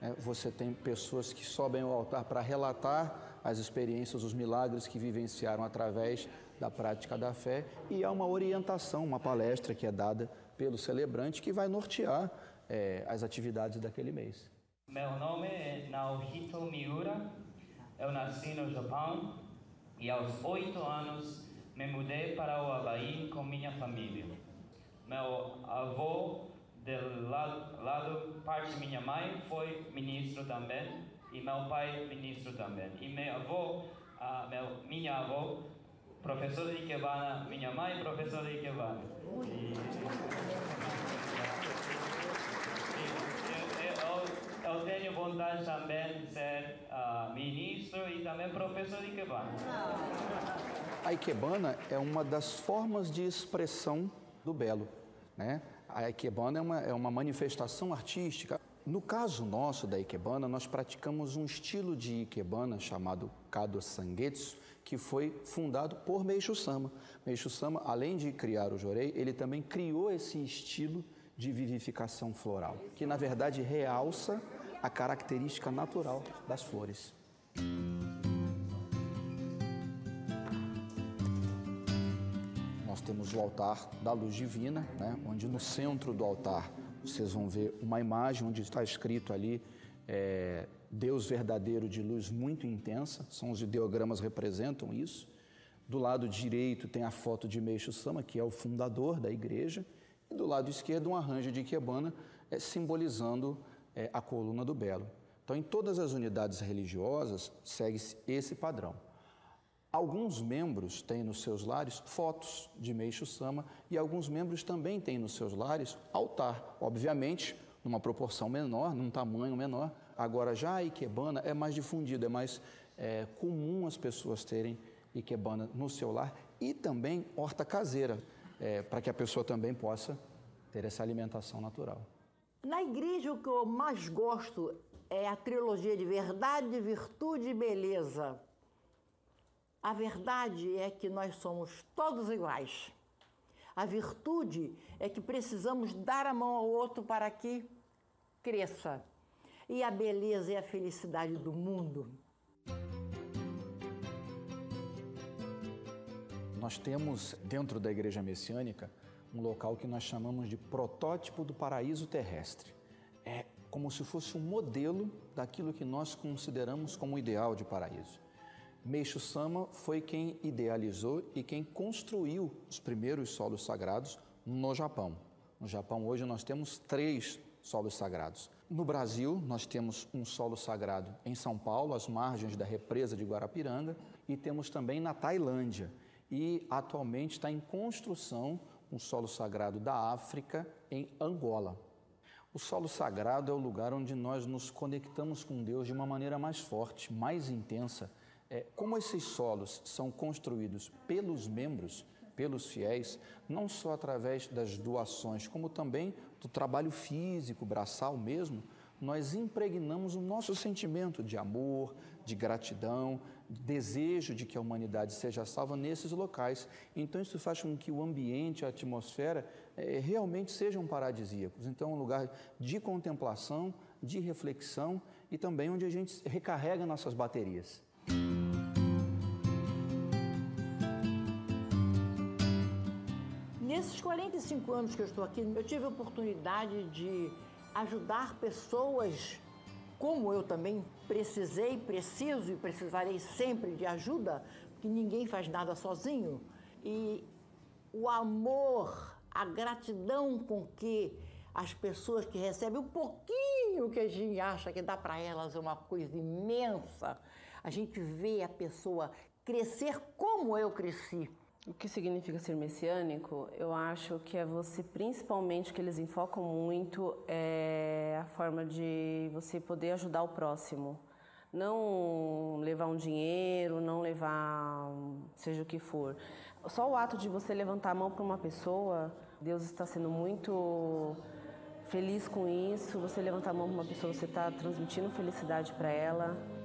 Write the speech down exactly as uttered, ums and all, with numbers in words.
né? Você tem pessoas que sobem ao altar para relatar as experiências, os milagres que vivenciaram através da prática da fé, e há uma orientação, uma palestra que é dada pelo celebrante que vai nortear é, as atividades daquele mês. Meu nome é Naohito Miura, eu nasci no Japão e aos oito anos me mudei para o Havaí com minha família. Meu avô, do lado, lado parte de minha mãe, foi ministro também, e meu pai ministro também. E meu avô, ah, meu, minha avó, professor de Ikebana, minha mãe professora de Ikebana. E, eu, eu tenho vontade também de ser uh, ministro e também professor de Ikebana. A Ikebana é uma das formas de expressão do belo, né? A Ikebana é uma, é uma manifestação artística. No caso nosso da Ikebana, nós praticamos um estilo de Ikebana chamado Kado Sangetsu, que foi fundado por Meishu Sama. Meishu Sama, além de criar o Jorei, ele também criou esse estilo de vivificação floral, que na verdade realça a característica natural das flores. Nós temos o altar da luz divina, né, onde no centro do altar vocês vão ver uma imagem onde está escrito ali é, Deus verdadeiro de luz muito intensa, são os ideogramas representam isso. Do lado direito tem a foto de Meishu Sama, que é o fundador da igreja, e do lado esquerdo um arranjo de Ikebana é, simbolizando é, a coluna do belo. Então, em todas as unidades religiosas segue-se esse padrão. Alguns membros têm nos seus lares fotos de Meishu Sama e alguns membros também têm nos seus lares altar, obviamente numa proporção menor, num tamanho menor. Agora já a Ikebana é mais difundida, é mais é, comum as pessoas terem Ikebana no seu lar e também horta caseira, é, para que a pessoa também possa ter essa alimentação natural. Na igreja o que eu mais gosto é a trilogia de verdade, virtude e beleza. A verdade é que nós somos todos iguais. A virtude é que precisamos dar a mão ao outro para que cresça. E a beleza é a felicidade do mundo. Nós temos dentro da Igreja Messiânica um local que nós chamamos de protótipo do paraíso terrestre. É como se fosse um modelo daquilo que nós consideramos como o ideal de paraíso. Meishu Sama foi quem idealizou e quem construiu os primeiros solos sagrados no Japão. No Japão hoje nós temos três solos sagrados. No Brasil nós temos um solo sagrado em São Paulo, às margens da represa de Guarapiranga, e temos também na Tailândia. E atualmente está em construção um solo sagrado da África em Angola. O solo sagrado é o lugar onde nós nos conectamos com Deus de uma maneira mais forte, mais intensa. É, como esses solos são construídos pelos membros, pelos fiéis, não só através das doações, como também do trabalho físico, braçal mesmo, nós impregnamos o nosso sentimento de amor, de gratidão, de desejo de que a humanidade seja salva nesses locais. Então isso faz com que o ambiente, a atmosfera, é, realmente sejam paradisíacos. Então é um lugar de contemplação, de reflexão e também onde a gente recarrega nossas baterias. Nesses quarenta e cinco anos que eu estou aqui, eu tive a oportunidade de ajudar pessoas, como eu também precisei, preciso e precisarei sempre de ajuda, porque ninguém faz nada sozinho. E o amor, a gratidão com que as pessoas que recebem um pouquinho que a gente acha que dá para elas é uma coisa imensa, a gente vê a pessoa crescer como eu cresci. O que significa ser messiânico? Eu acho que é você, principalmente, que eles enfocam muito, é a forma de você poder ajudar o próximo. Não levar um dinheiro, não levar seja o que for. Só o ato de você levantar a mão para uma pessoa, Deus está sendo muito feliz com isso. Você levantar a mão para uma pessoa, você está transmitindo felicidade para ela.